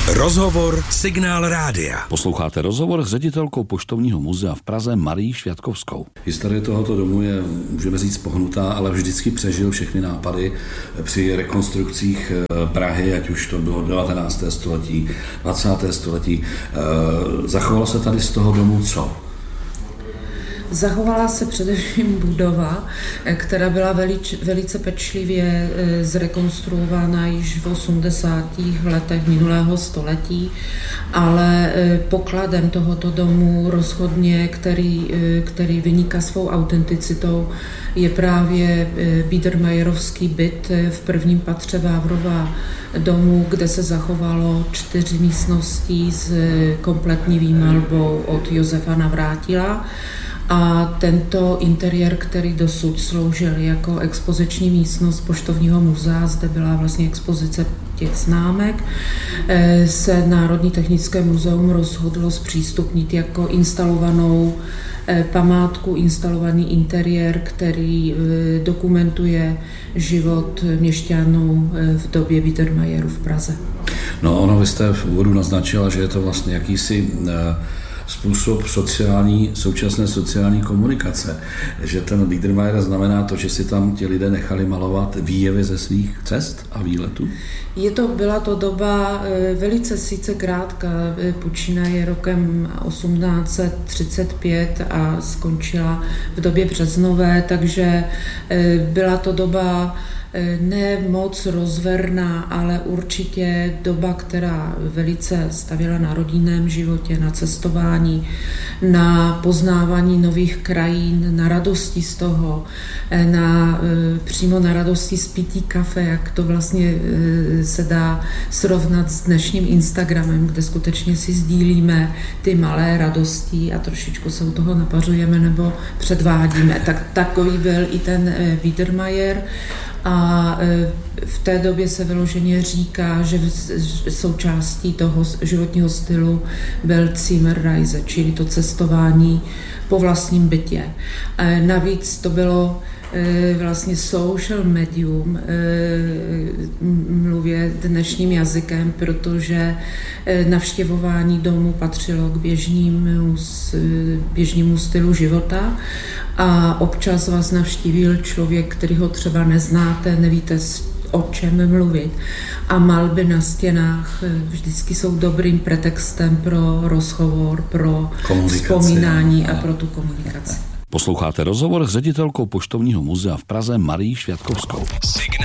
Rozhovor Signál Rádia. Posloucháte rozhovor s ředitelkou Poštovního muzea v Praze Marií Švятkovskou. Historie tohoto domu je, můžeme říct, pohnutá, ale vždycky přežil všechny nápady při rekonstrukcích Prahy, ať už to bylo 19. století, 20. století. Zachovalo se tady z toho domu co? Zachovala se především budova, která byla velice pečlivě zrekonstruována již v 80. letech minulého století, ale pokladem tohoto domu rozhodně, který vyniká svou autenticitou, je právě Biedermeierovský byt v prvním patře Vávrova domu, kde se zachovalo 4 místností s kompletní výmalbou od Josefa Navrátila. A tento interiér, který dosud sloužil jako expoziční místnost Poštovního muzea, zde byla vlastně expozice těch známek, se Národní technické muzeum rozhodlo zpřístupnit jako instalovanou památku, instalovaný interiér, který dokumentuje život měšťanů v době Biedermeierů v Praze. No, vy jste v úvodu naznačila, že je to vlastně jakýsi způsob současné sociální komunikace, že ten Biedermeier znamená to, že si tam ti lidé nechali malovat výjevy ze svých cest a výletů? Byla to doba velice sice krátká, počínaje rokem 1835 a skončila v době březnové, takže byla to doba ne moc rozverná, ale určitě doba, která velice stavěla na rodinném životě, na cestování, na poznávání nových krajin, na radosti z toho, přímo na radosti z pití kafe, jak to vlastně se dá srovnat s dnešním Instagramem, kde skutečně si sdílíme ty malé radosti a trošičku se u toho napařujeme nebo předvádíme. Tak takový byl i ten Biedermeier. A v té době se vyloženě říká, že součástí toho životního stylu byl Zimmerreise, čili to cestování po vlastním bytě. Navíc to bylo vlastně social medium, mluvě dnešním jazykem, protože navštěvování domu patřilo k běžnému stylu života a občas vás navštívil člověk, který ho třeba neznáte, nevíte o čem mluvit. A malby na stěnách vždycky jsou dobrým pretextem pro rozhovor, pro vzpomínání a pro tu komunikaci. Posloucháte rozhovor s ředitelkou Poštovního muzea v Praze Marií Švятkovskou.